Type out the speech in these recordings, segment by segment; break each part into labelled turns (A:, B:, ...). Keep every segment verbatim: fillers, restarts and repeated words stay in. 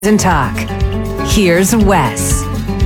A: And talk. Here's Wes.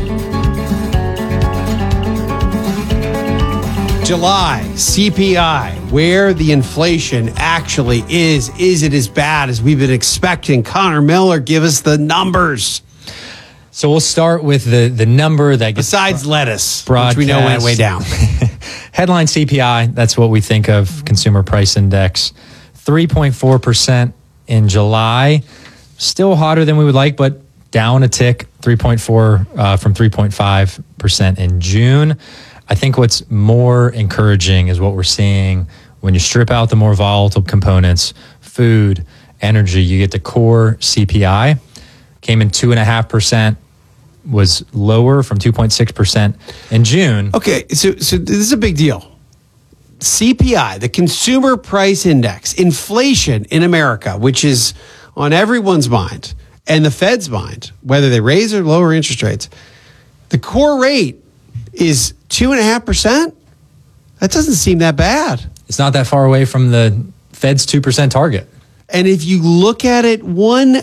B: July C P I, where the inflation actually is. Is it as bad as we've been expecting? Connor Miller, give us the numbers.
C: So we'll start with the, the number that gets
B: besides bro- lettuce,
C: broadcast.
B: Which we know went way down.
C: Headline C P I, that's what we think of, Consumer Price Index, three point four percent in July. Still hotter than we would like, but down a tick, three point four uh, from three point five percent in June. I think what's more encouraging is what we're seeing when you strip out the more volatile components, food, energy, you get the core C P I, came in two point five percent, was lower from two point six percent in June.
B: Okay, so so this is a big deal. C P I, the Consumer Price Index, inflation in America, which is on everyone's mind and the Fed's mind, whether they raise or lower interest rates, the core rate is two and a half percent. That doesn't seem that bad.
C: It's not that far away from the Fed's two percent target.
B: And if you look at it one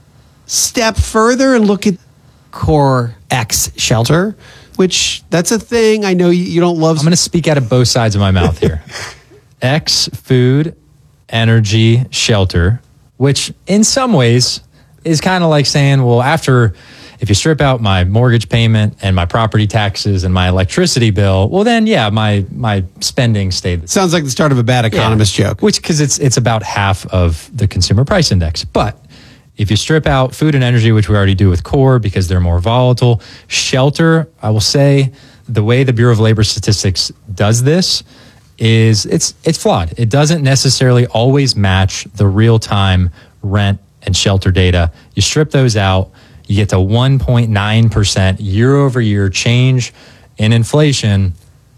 B: step further and look at core X shelter, which that's a thing. I know you, you don't love.
C: I'm going to speak out of both sides of my mouth here. X food, energy, shelter, which in some ways is kind of like saying, well, after, if you strip out my mortgage payment and my property taxes and my electricity bill, well, then, yeah, my my spending stayed the same.
B: Sounds like the start of a bad economist
C: yeah.
B: joke.
C: Which, because it's, it's about half of the Consumer Price Index. But if you strip out food and energy, which we already do with core because they're more volatile, shelter, I will say the way the Bureau of Labor Statistics does this is it's it's flawed. It doesn't necessarily always match the real-time rent and shelter data. You strip those out, you get to one point nine percent year-over-year change in inflation,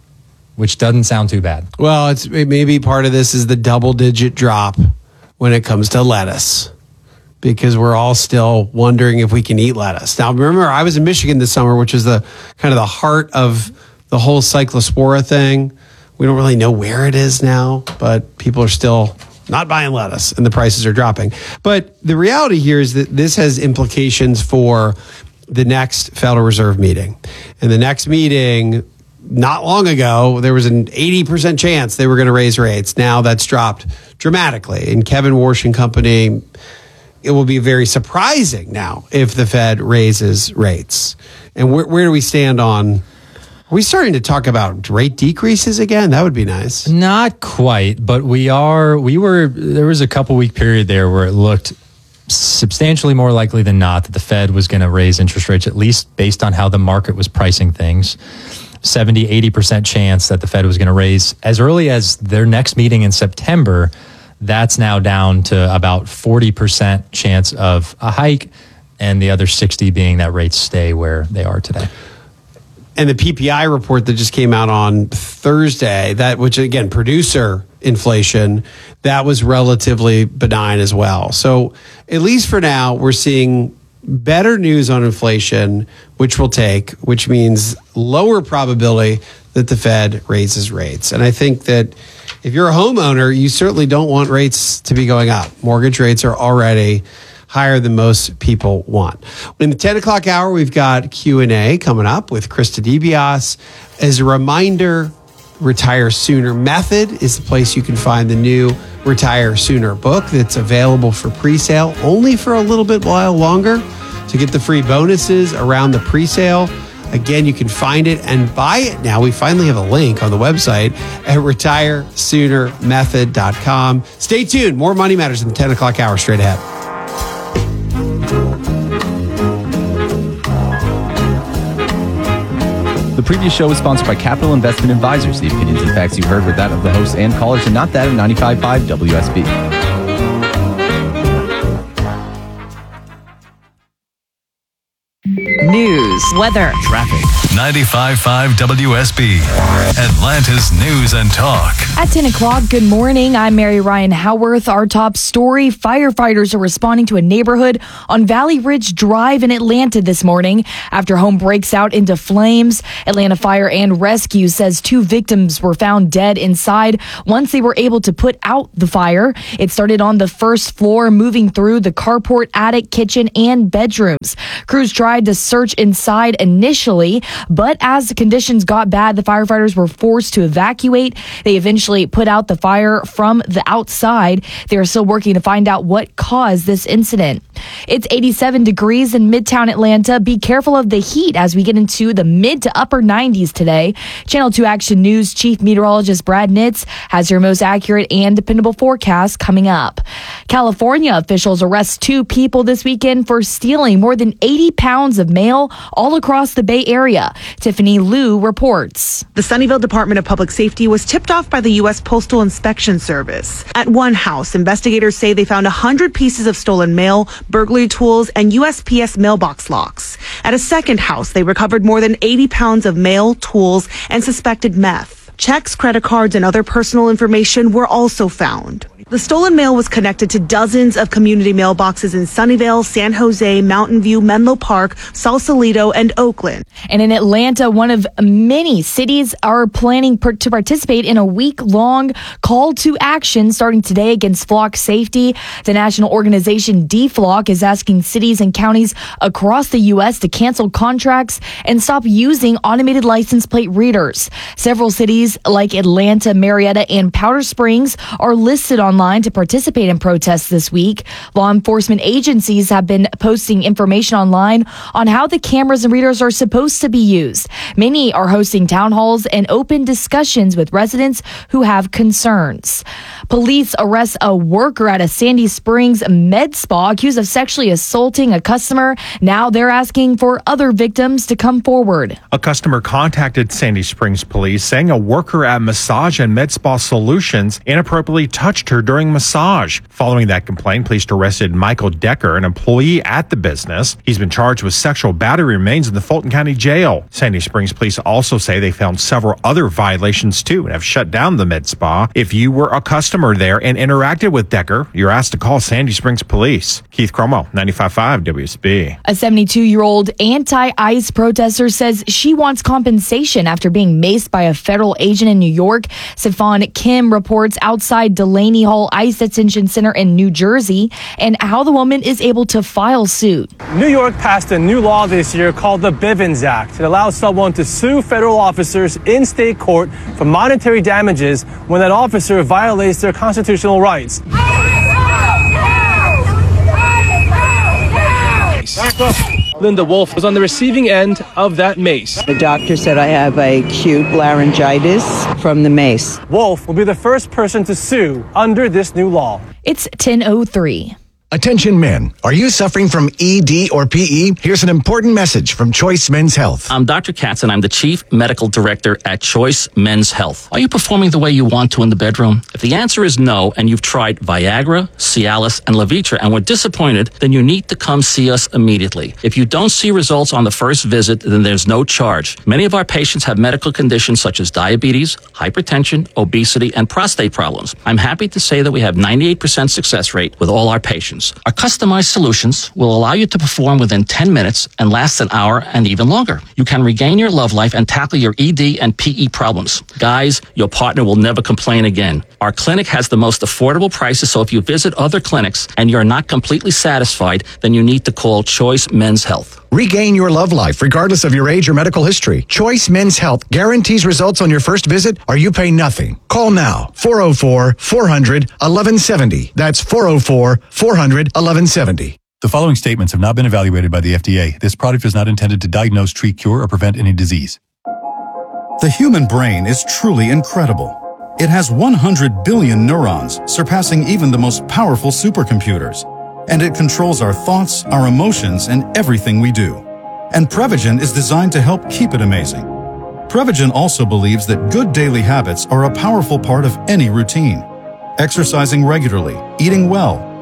C: which doesn't sound too bad.
B: Well, it's maybe part of this is the double-digit drop when it comes to lettuce, because we're all still wondering if we can eat lettuce. Now, remember, I was in Michigan this summer, which is the kind of the heart of the whole cyclospora thing. We don't really know where it is now, but people are still not buying lettuce and the prices are dropping. But the reality here is that this has implications for the next Federal Reserve meeting. And the next meeting, not long ago, there was an eighty percent chance they were going to raise rates. Now that's dropped dramatically. And Kevin Warsh and company, it will be very surprising now if the Fed raises rates. And where, where do we stand on? Are we starting to talk about rate decreases again? That would be nice.
C: Not quite, but we are, we were, there was a couple week period there where it looked substantially more likely than not that the Fed was going to raise interest rates, at least based on how the market was pricing things. seventy, eighty percent chance that the Fed was going to raise as early as their next meeting in September. That's now down to about forty percent chance of a hike, and the other sixty being that rates stay where they are today.
B: And the P P I report that just came out on Thursday, that which again, producer inflation, that was relatively benign as well. So at least for now, we're seeing better news on inflation, which will take, which means lower probability that the Fed raises rates. And I think that if you're a homeowner, you certainly don't want rates to be going up. Mortgage rates are already higher than most people want. In the ten o'clock hour, we've got Q and A coming up with Krista DeBiase. As a reminder, Retire Sooner Method is the place you can find the new Retire Sooner book that's available for pre-sale only for a little bit while longer. To get the free bonuses around the pre-sale, again, you can find it and buy it now. We finally have a link on the website at retire sooner method dot com. Stay tuned. More Money Matters in the ten o'clock hour straight ahead.
D: The previous show was sponsored by Capital Investment Advisors. The opinions and facts you heard were that of the hosts and callers and not that of ninety-five point five W S B.
A: News
E: news, weather,
F: traffic. ninety-five point five W S B, Atlanta's News and Talk.
E: At ten o'clock, good morning. I'm Mary Ryan Howarth. Our top story, firefighters are responding to a neighborhood on Valley Ridge Drive in Atlanta this morning after home breaks out into flames. Atlanta Fire and Rescue says two victims were found dead inside once they were able to put out the fire. It started on the first floor, moving through the carport, attic, kitchen, and bedrooms. Crews tried to search inside initially, but as the conditions got bad, the firefighters were forced to evacuate. They eventually put out the fire from the outside. They are still working to find out what caused this incident. It's eighty-seven degrees in Midtown Atlanta. Be careful of the heat as we get into the mid to upper nineties today. Channel two Action News Chief Meteorologist Brad Nitz has your most accurate and dependable forecast coming up. California officials arrest two people this weekend for stealing more than eighty pounds of mail all across the Bay Area. Tiffany Liu reports.
G: The Sunnyvale Department of Public Safety was tipped off by the U S Postal Inspection Service. At one house, investigators say they found one hundred pieces of stolen mail, burglary tools, and U S P S mailbox locks. At a second house, they recovered more than eighty pounds of mail, tools, and suspected meth. Checks, credit cards, and other personal information were also found. The stolen mail was connected to dozens of community mailboxes in Sunnyvale, San Jose, Mountain View, Menlo Park, Sausalito, and Oakland.
E: And in Atlanta, one of many cities are planning per- to participate in a week-long call to action starting today against flock safety. The national organization D Flock is asking cities and counties across the U S to cancel contracts and stop using automated license plate readers. Several cities like Atlanta, Marietta, and Powder Springs are listed on Online to participate in protests this week. Law enforcement agencies have been posting information online on how the cameras and readers are supposed to be used. Many are hosting town halls and open discussions with residents who have concerns. Police arrest a worker at a Sandy Springs med spa accused of sexually assaulting a customer. Now they're asking for other victims to come forward.
H: A customer contacted Sandy Springs police saying a worker at Massage and Med Spa Solutions inappropriately touched her during massage. Following that complaint, police arrested Michael Decker, an employee at the business. He's been charged with sexual battery, remains in the Fulton County Jail. Sandy Springs police also say they found several other violations too and have shut down the med spa. If you were a customer there and interacted with Decker, you're asked to call Sandy Springs police. Keith Cromo, ninety-five point five W S B.
E: A seventy-two-year-old anti-ICE protester says she wants compensation after being maced by a federal agent in New York. Stefan Kim reports outside Delaney Hall ICE Detention Center in New Jersey and how the woman is able to file suit.
I: New York passed a new law this year called the Bivens Act. It allows someone to sue federal officers in state court for monetary damages when that officer violates their constitutional rights. Linda Wolf was on the receiving end of that mace.
J: The doctor said I have acute laryngitis from the mace.
I: Wolf will be the first person to sue under this new law.
E: It's ten oh three.
K: Attention men, are you suffering from E D or P E? Here's an important message from Choice Men's Health.
L: I'm Doctor Katz and I'm the Chief Medical Director at Choice Men's Health. Are you performing the way you want to in the bedroom? If the answer is no and you've tried Viagra, Cialis, and Levitra and were disappointed, then you need to come see us immediately. If you don't see results on the first visit, then there's no charge. Many of our patients have medical conditions such as diabetes, hypertension, obesity, and prostate problems. I'm happy to say that we have ninety-eight percent success rate with all our patients. Our customized solutions will allow you to perform within ten minutes and last an hour and even longer. You can regain your love life and tackle your E D and P E problems. Guys, your partner will never complain again. Our clinic has the most affordable prices, so if you visit other clinics and you're not completely satisfied, then you need to call Choice Men's Health.
K: Regain your love life regardless of your age or medical history. Choice Men's Health guarantees results on your first visit or you pay nothing. Call now, four oh four, four hundred, eleven seventy. That's four oh four, four hundred, eleven seventy.
M: The following statements have not been evaluated by the F D A. This product is not intended to diagnose, treat, cure, or prevent any disease.
N: The human brain is truly incredible. It has one hundred billion neurons, surpassing even the most powerful supercomputers. And it controls our thoughts, our emotions, and everything we do. And Prevagen is designed to help keep it amazing. Prevagen also believes that good daily habits are a powerful part of any routine. Exercising regularly, eating well,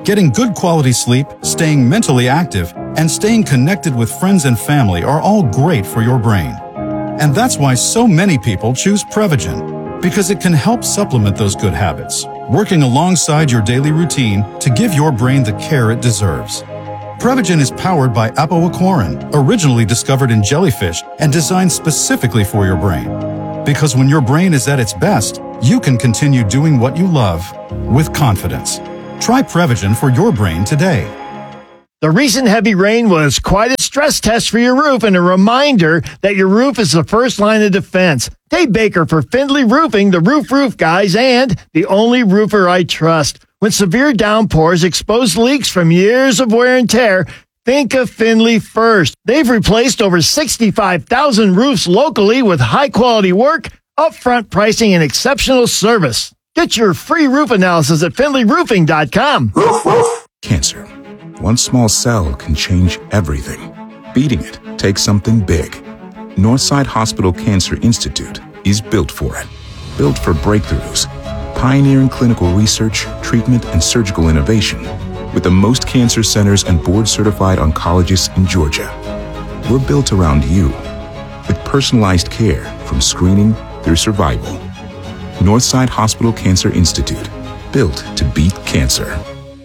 N: Getting good quality sleep, staying mentally active, and staying connected with friends and family are all great for your brain. And that's why so many people choose Prevagen, because it can help supplement those good habits, working alongside your daily routine to give your brain the care it deserves. Prevagen is powered by apoaquarin, originally discovered in jellyfish and designed specifically for your brain. Because when your brain is at its best, you can continue doing what you love with confidence. Try Prevagen for your brain today.
O: The recent heavy rain was quite a stress test for your roof and a reminder that your roof is the first line of defense. Dave Baker for Findlay Roofing, the Roof Roof Guys, and the only roofer I trust. When severe downpours expose leaks from years of wear and tear, think of Findlay first. They've replaced over sixty-five thousand roofs locally with high-quality work, upfront pricing, and exceptional service. Get your free roof analysis at Findlay Roofing dot com.
P: Cancer. One small cell can change everything. Beating it takes something big. Northside Hospital Cancer Institute is built for it. Built for breakthroughs, pioneering clinical research, treatment, and surgical innovation, with the most cancer centers and board-certified oncologists in Georgia. We're built around you, with personalized care from screening through survival. Northside Hospital Cancer Institute, built to beat cancer.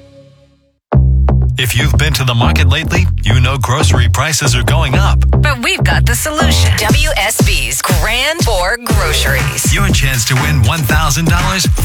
F: If you've been to the market lately, you know grocery prices are going up.
A: But we've got the solution. W S B's Grand for Groceries.
F: Your chance to win one thousand dollars